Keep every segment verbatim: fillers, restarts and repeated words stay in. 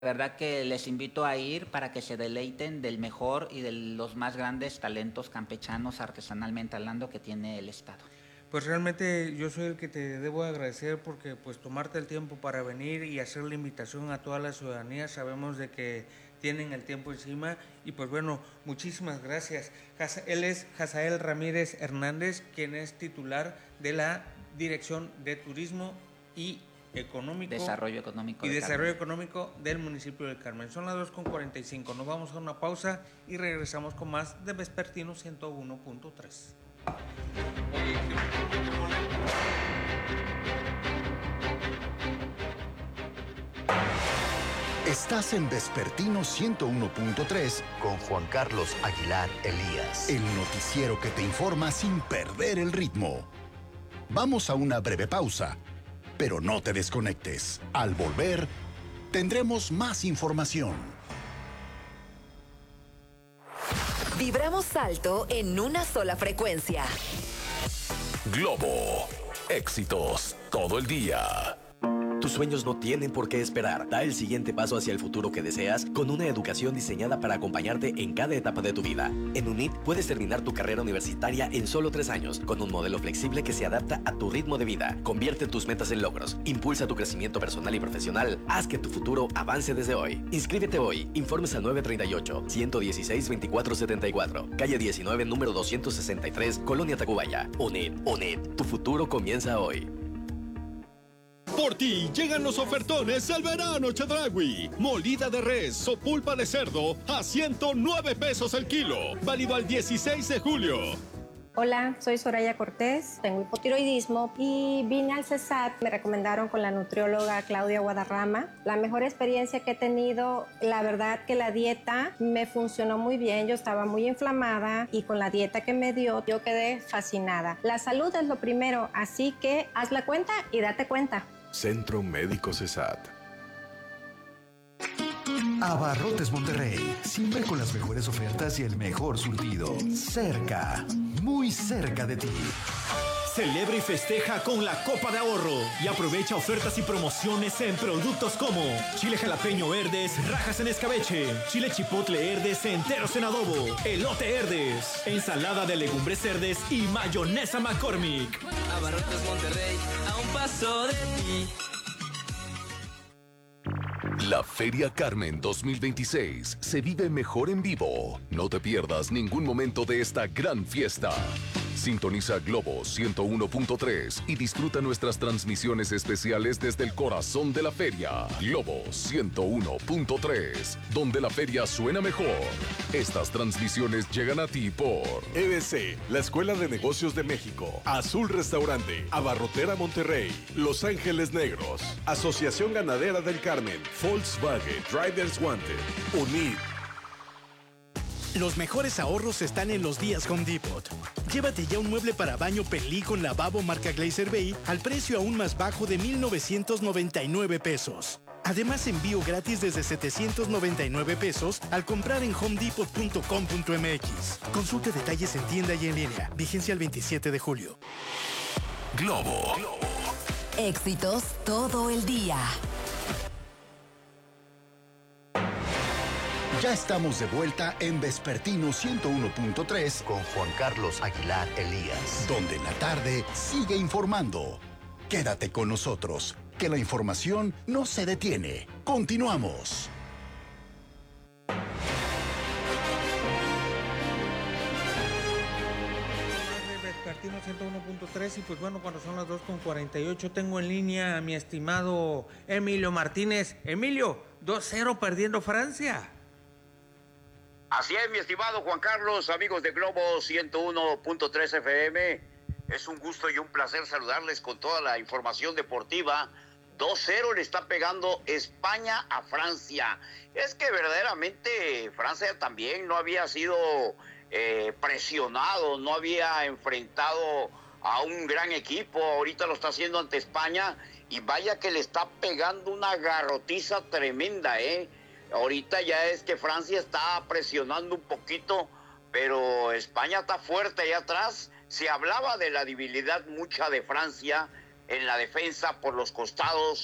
La verdad que les invito a ir para que se deleiten del mejor y de los más grandes talentos campechanos artesanalmente hablando que tiene el estado. Pues realmente yo soy el que te debo agradecer porque pues tomarte el tiempo para venir y hacer la invitación a toda la ciudadanía. Sabemos de que tienen el tiempo encima y pues bueno, muchísimas gracias. Él es Hazael Ramírez Hernández, quien es titular de la Dirección de Turismo y Económico Desarrollo Económico y de Desarrollo Carmen. Económico del municipio del Carmen. Son las dos con cuarenta y cinco. Nos vamos a una pausa y regresamos con más de Vespertino ciento uno punto tres. Estás en Vespertino ciento uno punto tres con Juan Carlos Aguilar Elías. El noticiero que te informa sin perder el ritmo. Vamos a una breve pausa, pero no te desconectes. Al volver, tendremos más información. Vibramos alto en una sola frecuencia. Globo. Éxitos todo el día. Tus sueños no tienen por qué esperar. Da el siguiente paso hacia el futuro que deseas con una educación diseñada para acompañarte en cada etapa de tu vida. En UNIT puedes terminar tu carrera universitaria en solo tres años con un modelo flexible que se adapta a tu ritmo de vida. Convierte tus metas en logros. Impulsa tu crecimiento personal y profesional. Haz que tu futuro avance desde hoy. Inscríbete hoy. Informes al nueve tres ocho, uno uno seis, veinticuatro setenta y cuatro. Calle diecinueve, número doscientos sesenta y tres, Colonia Tacubaya. UNIT. UNIT. Tu futuro comienza hoy. Por ti llegan los ofertones al verano Chedraui. Molida de res o pulpa de cerdo a ciento nueve pesos el kilo. Válido al dieciséis de julio. Hola, soy Soraya Cortés, tengo hipotiroidismo y vine al CESAT. Me recomendaron con la nutrióloga Claudia Guadarrama. La mejor experiencia que he tenido, la verdad que la dieta me funcionó muy bien. Yo estaba muy inflamada y con la dieta que me dio, yo quedé fascinada. La salud es lo primero, así que haz la cuenta y date cuenta. Centro Médico CESAT. Abarrotes Monterrey, siempre con las mejores ofertas y el mejor surtido. Cerca, muy cerca de ti. Celebra y festeja con la Copa de Ahorro y aprovecha ofertas y promociones en productos como chile jalapeño Herdes, rajas en escabeche, chile chipotle Herdes enteros en adobo, elote Herdes, ensalada de legumbres Herdes y mayonesa McCormick. Abarrotes Monterrey, a un paso de ti. La Feria Carmen dos mil veintiséis se vive mejor en vivo. No te pierdas ningún momento de esta gran fiesta. Sintoniza Globo ciento uno punto tres y disfruta nuestras transmisiones especiales desde el corazón de la feria. Globo ciento uno punto tres, donde la feria suena mejor. Estas transmisiones llegan a ti por E B C, la Escuela de Negocios de México, Azul Restaurante, Abarrotera Monterrey, Los Ángeles Negros, Asociación Ganadera del Carmen, Volkswagen, Drivers Wanted, UNIT. Los mejores ahorros están en los días Home Depot. Llévate ya un mueble para baño Penly con lavabo marca Glazer Bay al precio aún más bajo de mil novecientos noventa y nueve pesos. Además, envío gratis desde setecientos noventa y nueve pesos al comprar en home depot punto com punto m x. Consulte detalles en tienda y en línea. Vigencia el veintisiete de julio. Globo. Éxitos todo el día. Ya estamos de vuelta en Vespertino ciento uno punto tres con Juan Carlos Aguilar Elías, donde la tarde sigue informando. Quédate con nosotros, que la información no se detiene. Continuamos. Vespertino ciento uno punto tres y pues bueno, cuando son las dos con cuarenta y ocho tengo en línea a mi estimado Emilio Martínez. Emilio, dos cero perdiendo Francia. Así es, mi estimado Juan Carlos, amigos de Globo ciento uno punto tres F M. Es un gusto y un placer saludarles con toda la información deportiva. dos cero le está pegando España a Francia. Es que verdaderamente Francia también no había sido eh, presionado, no había enfrentado a un gran equipo. Ahorita lo está haciendo ante España y vaya que le está pegando una garrotiza tremenda, ¿eh? Ahorita ya es que Francia está presionando un poquito, pero España está fuerte allá atrás. Se hablaba de la debilidad mucha de Francia en la defensa por los costados,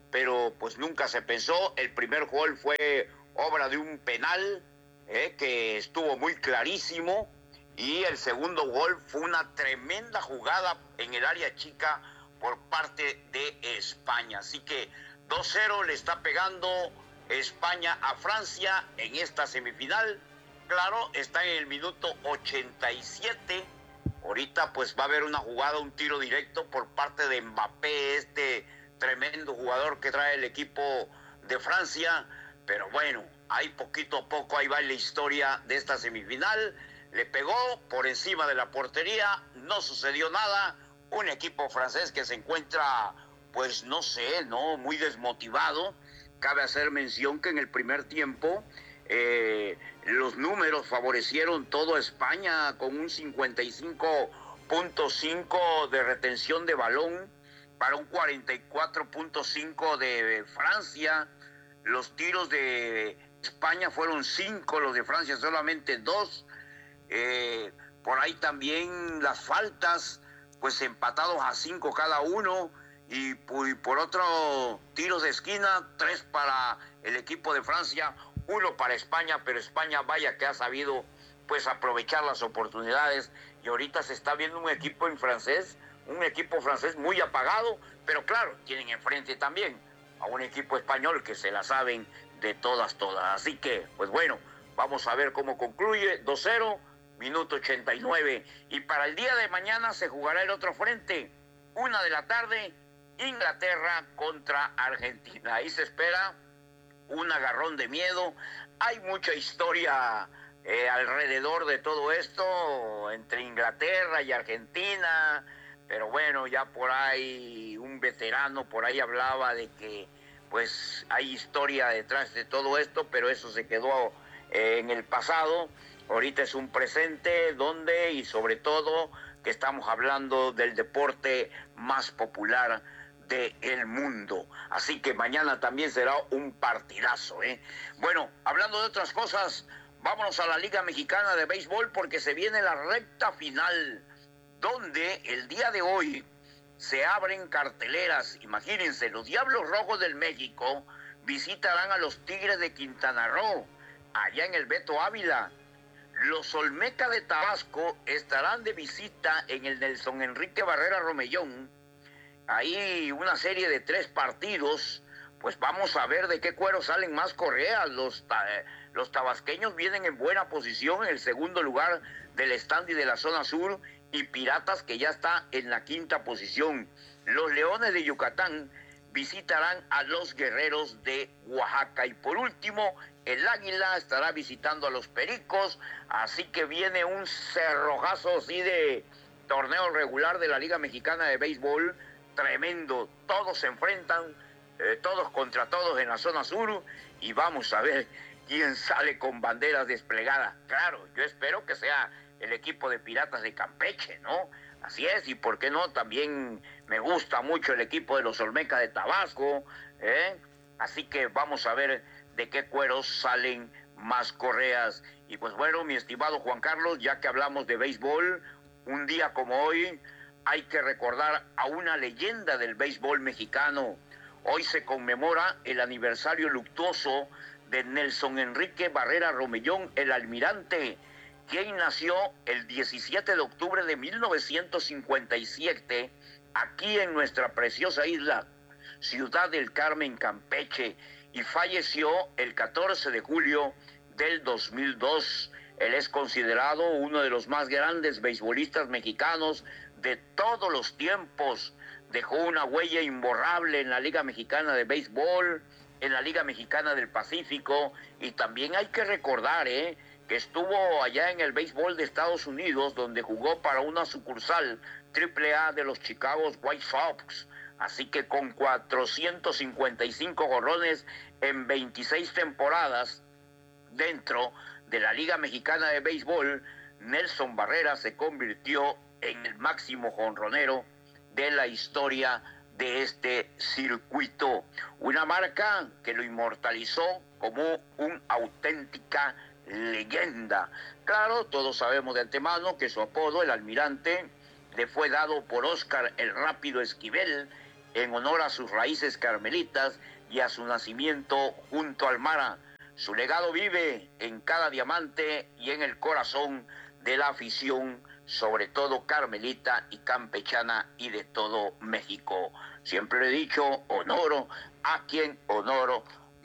pero pues nunca se pensó. El primer gol fue obra de un penal eh, que estuvo muy clarísimo, y el segundo gol fue una tremenda jugada en el área chica por parte de España. Así que dos cero le está pegando España a Francia en esta semifinal. Claro, está en el minuto ochenta y siete. Ahorita pues va a haber una jugada, un tiro directo por parte de Mbappé, este tremendo jugador que trae el equipo de Francia. Pero bueno, ahí poquito a poco, ahí va la historia de esta semifinal. Le pegó por encima de la portería, no sucedió nada. Un equipo francés que se encuentra, pues no sé, no muy desmotivado. Cabe hacer mención que en el primer tiempo eh, los números favorecieron todo a España con un cincuenta y cinco punto cinco de retención de balón para un cuarenta y cuatro punto cinco de Francia. Los tiros de España fueron cinco, los de Francia solamente dos. Eh, por ahí también las faltas, pues empatados a cinco cada uno, y por, y por otro tiros de esquina, tres para el equipo de Francia, uno para España, pero España vaya que ha sabido pues aprovechar las oportunidades, y ahorita se está viendo un equipo en francés, un equipo francés muy apagado, pero claro, tienen enfrente también a un equipo español que se la saben de todas, todas. Así que, pues bueno, vamos a ver cómo concluye. Dos cero, minuto ochenta y nueve. Y para el día de mañana se jugará el otro frente, una de la tarde, Inglaterra contra Argentina. Ahí se espera un agarrón de miedo. Hay mucha historia eh, alrededor de todo esto, entre Inglaterra y Argentina. Pero bueno, ya por ahí un veterano por ahí hablaba de que pues hay historia detrás de todo esto, pero eso se quedó eh, en el pasado. Ahorita es un presente donde, y sobre todo, que estamos hablando del deporte más popular del mundo. Así que mañana también será un partidazo, ¿eh? Bueno, hablando de otras cosas, vámonos a la Liga Mexicana de Béisbol, porque se viene la recta final, donde el día de hoy se abren carteleras. Imagínense, los Diablos Rojos del México visitarán a los Tigres de Quintana Roo, allá en el Beto Ávila. Los Olmeca de Tabasco estarán de visita en el Nelson Enrique Barrera Romellón. Ahí una serie de tres partidos, pues vamos a ver de qué cuero salen más correas. Los, los tabasqueños vienen en buena posición en el segundo lugar del standing de la zona sur, y Piratas, que ya está en la quinta posición. Los Leones de Yucatán visitarán a los Guerreros de Oaxaca, y por último el Águila estará visitando a los Pericos. Así que viene un cerrojazo así de torneo regular de la Liga Mexicana de Béisbol, tremendo. Todos se enfrentan, eh, todos contra todos en la zona sur, y vamos a ver quién sale con banderas desplegadas. Claro, yo espero que sea el equipo de Piratas de Campeche, ¿no? Así es, y por qué no, también me gusta mucho el equipo de los Olmeca de Tabasco, ¿eh? Así que vamos a ver de qué cueros salen más correas. Y pues bueno, mi estimado Juan Carlos, ya que hablamos de béisbol, un día como hoy hay que recordar a una leyenda del béisbol mexicano. Hoy se conmemora el aniversario luctuoso de Nelson Enrique Barrera Romellón, el Almirante, quien nació el diecisiete de octubre de mil novecientos cincuenta y siete aquí en nuestra preciosa isla, Ciudad del Carmen, Campeche, y falleció el catorce de julio del dos mil dos. Él es considerado uno de los más grandes beisbolistas mexicanos de todos los tiempos. Dejó una huella imborrable en la Liga Mexicana de Béisbol, en la Liga Mexicana del Pacífico, y también hay que recordar, ¿eh?, que estuvo allá en el béisbol de Estados Unidos, donde jugó para una sucursal triple A de los Chicago White Sox. Así que con cuatrocientos cincuenta y cinco jonrones en veintiséis temporadas dentro de la Liga Mexicana de Béisbol, Nelson Barrera se convirtió en el máximo jonronero de la historia de este circuito. Una marca que lo inmortalizó como una auténtica leyenda. Claro, todos sabemos de antemano que su apodo, el Almirante, le fue dado por Óscar el Rápido Esquivel, en honor a sus raíces carmelitas y a su nacimiento junto al mar. Su legado vive en cada diamante y en el corazón de la afición, sobre todo carmelita y campechana y de todo México. Siempre le he dicho, honoro a quien honoro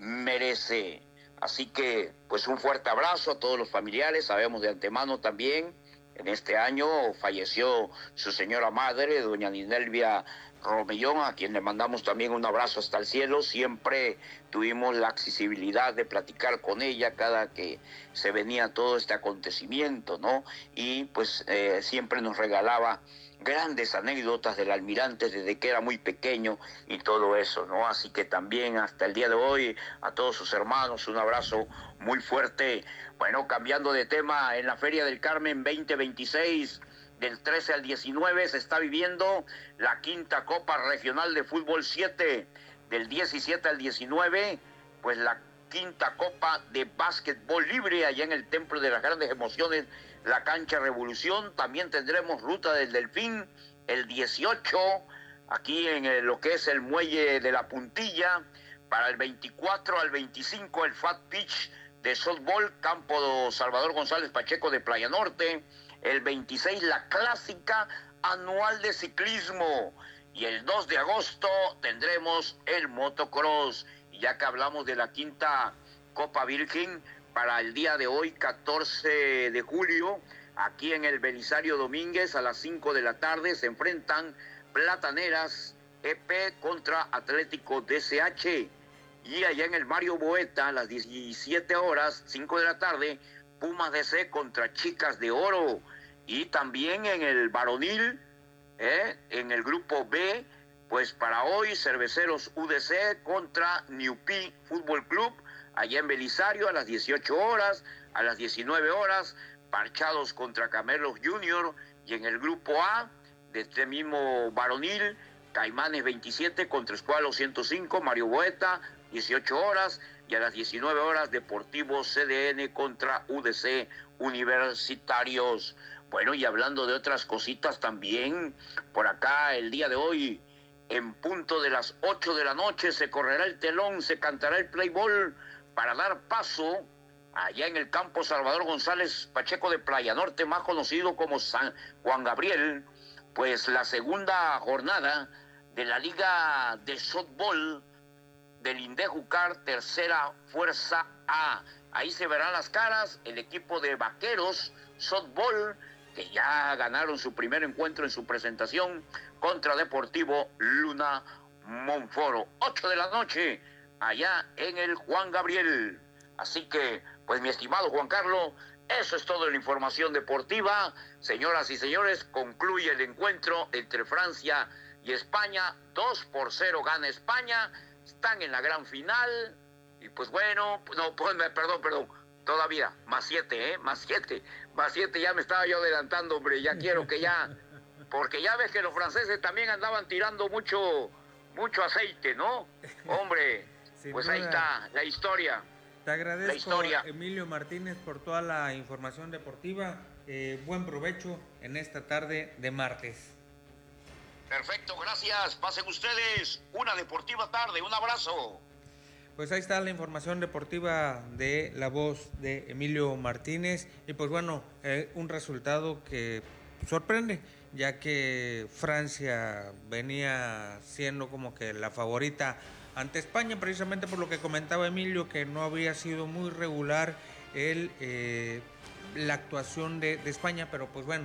merece. Así que, pues un fuerte abrazo a todos los familiares. Sabemos de antemano también, en este año falleció su señora madre, doña Ninelvia Romellón, a quien le mandamos también un abrazo hasta el cielo. Siempre tuvimos la accesibilidad de platicar con ella cada que se venía todo este acontecimiento, ¿no? Y pues eh, siempre nos regalaba grandes anécdotas del almirante desde que era muy pequeño y todo eso, ¿no? Así que también hasta el día de hoy a todos sus hermanos un abrazo muy fuerte. Bueno, cambiando de tema, en la Feria del Carmen veinte veintiséis, del trece al diecinueve, se está viviendo la quinta Copa Regional de Fútbol siete. Del diecisiete al diecinueve, pues la quinta Copa de Básquetbol Libre allá en el Templo de las Grandes Emociones, la Cancha Revolución. También tendremos Ruta del Delfín el dieciocho, aquí en el, lo que es el Muelle de la Puntilla. Para el veinticuatro al veinticinco, el Fat Pitch de Softball, Campo Salvador González Pacheco de Playa Norte. El veintiséis, la clásica anual de ciclismo. Y el dos de agosto tendremos el motocross. Y ya que hablamos de la quinta Copa Virgen, para el día de hoy, catorce de julio, aquí en el Belisario Domínguez, a las cinco de la tarde, se enfrentan Plataneras E P contra Atlético D C H. Y allá en el Mario Boeta, a las diecisiete horas, cinco de la tarde, Pumas D C contra Chicas de Oro. Y también en el varonil, eh, en el grupo B, pues para hoy, Cerveceros U D C contra Newpi Fútbol Club, allá en Belisario a las dieciocho horas, a las diecinueve horas, Parchados contra Camelos Junior. Y en el grupo A, de este mismo varonil, Caimanes veintisiete contra Escualo ciento cinco, Mario Boeta, dieciocho horas, y a las diecinueve horas, Deportivo C D N contra U D C Universitarios. Bueno, y hablando de otras cositas también, por acá el día de hoy, en punto de las ocho de la noche, se correrá el telón, se cantará el playball para dar paso allá en el Campo Salvador González Pacheco de Playa Norte, más conocido como San Juan Gabriel, pues la segunda jornada de la Liga de Softball del Indejucar, tercera Fuerza A. Ahí se verán las caras, el equipo de Vaqueros Softball, que ya ganaron su primer encuentro en su presentación contra Deportivo Luna Monforo. Ocho de la noche, allá en el Juan Gabriel. Así que, pues mi estimado Juan Carlos, eso es todo en la información deportiva. Señoras y señores, concluye el encuentro entre Francia y España. Dos por cero gana España. Están en la gran final. Y pues bueno, no, pues, perdón, perdón. Todavía, más siete, ¿eh? Más siete. Más siete, ya me estaba yo adelantando, hombre. Ya quiero que ya... Porque ya ves que los franceses también andaban tirando mucho, mucho aceite, ¿no? Hombre, Sin pues duda. ahí está la historia. Te agradezco, La historia. Emilio Martínez, por toda la información deportiva. Eh, buen provecho en esta tarde de martes. Perfecto, gracias. Pasen ustedes una deportiva tarde. Un abrazo. Pues ahí está la información deportiva de la voz de Emilio Martínez. Y pues bueno, eh, un resultado que sorprende, ya que Francia venía siendo como que la favorita ante España, precisamente por lo que comentaba Emilio, que no había sido muy regular el, eh, la actuación de, de España, pero pues bueno,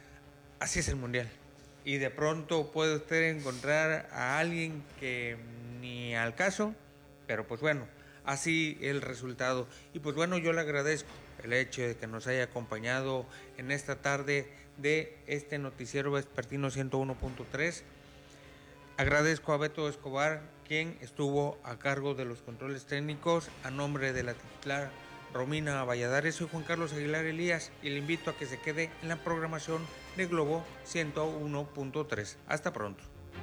así es el Mundial. Y de pronto puede usted encontrar a alguien que ni al caso, pero pues bueno, así el resultado. Y pues bueno, yo le agradezco el hecho de que nos haya acompañado en esta tarde de este noticiero vespertino ciento uno punto tres. Agradezco a Beto Escobar, quien estuvo a cargo de los controles técnicos. A nombre de la titular Romina Valladares, soy Juan Carlos Aguilar Elías y le invito a que se quede en la programación de Globo ciento uno punto tres. Hasta pronto.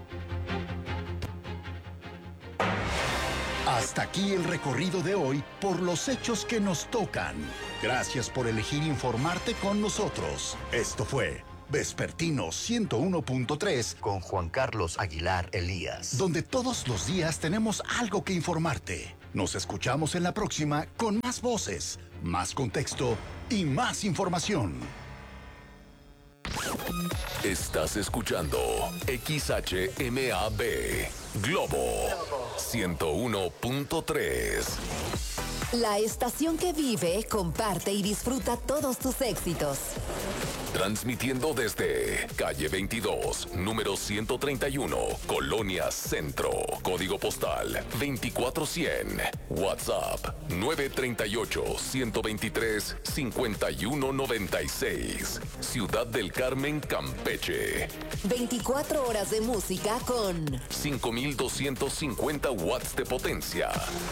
Hasta aquí el recorrido de hoy por los hechos que nos tocan. Gracias por elegir informarte con nosotros. Esto fue Vespertino ciento uno punto tres con Juan Carlos Aguilar Elías, donde todos los días tenemos algo que informarte. Nos escuchamos en la próxima con más voces, más contexto y más información. Estás escuchando X H M A B Globo ciento uno punto tres. La estación que vive, comparte y disfruta todos tus éxitos. Transmitiendo desde calle veintidós, número ciento treinta y uno, Colonia Centro. Código postal veinticuatro cien. WhatsApp nueve tres ocho, uno dos tres, cinco uno nueve seis. Ciudad del Carmen, Campeche. veinticuatro horas de música con cinco mil doscientos cincuenta watts de potencia.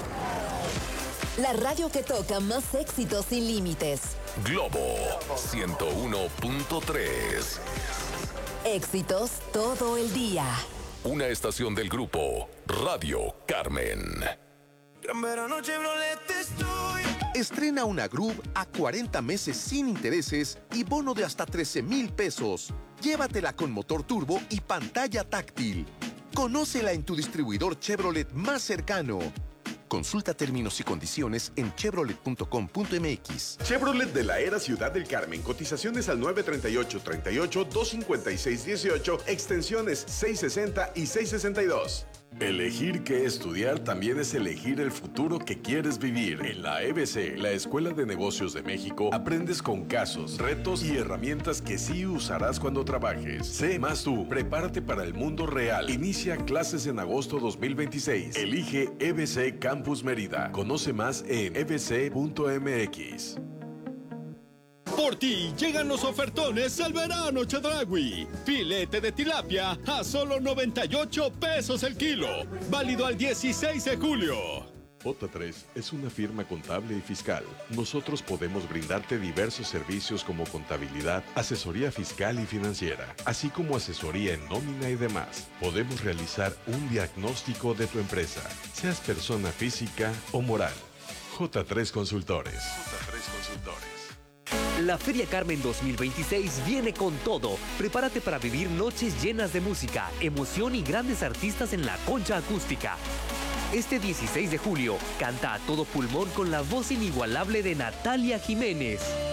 La radio que toca más éxitos sin límites. Globo ciento uno punto tres. Éxitos todo el día. Una estación del grupo Radio Carmen. Gran verano Chevrolet estoy. Estrena una Groove a cuarenta meses sin intereses y bono de hasta trece mil pesos. Llévatela con motor turbo y pantalla táctil. Conócela en tu distribuidor Chevrolet más cercano. Consulta términos y condiciones en chevrolet punto com punto m x. Chevrolet de la Era Ciudad del Carmen. Cotizaciones al nueve tres ocho, tres ocho, dos cinco seis, uno ocho, extensiones seiscientos sesenta y seiscientos sesenta y dos. Elegir qué estudiar también es elegir el futuro que quieres vivir. En la E B C, la Escuela de Negocios de México, aprendes con casos, retos y herramientas que sí usarás cuando trabajes. Sé más tú. Prepárate para el mundo real. Inicia clases en agosto dos mil veintiséis. Elige E B C Campus Mérida. Conoce más en e b c punto m x. Por ti llegan los ofertones al verano Chedraui. Filete de tilapia a solo noventa y ocho pesos el kilo. Válido al dieciséis de julio. J tres es una firma contable y fiscal. Nosotros podemos brindarte diversos servicios como contabilidad, asesoría fiscal y financiera, así como asesoría en nómina y demás. Podemos realizar un diagnóstico de tu empresa, seas persona física o moral. J tres Consultores. J tres Consultores. La Feria Carmen dos mil veintiséis viene con todo. Prepárate para vivir noches llenas de música, emoción y grandes artistas en la concha acústica. Este dieciséis de julio, canta a todo pulmón con la voz inigualable de Natalia Jiménez.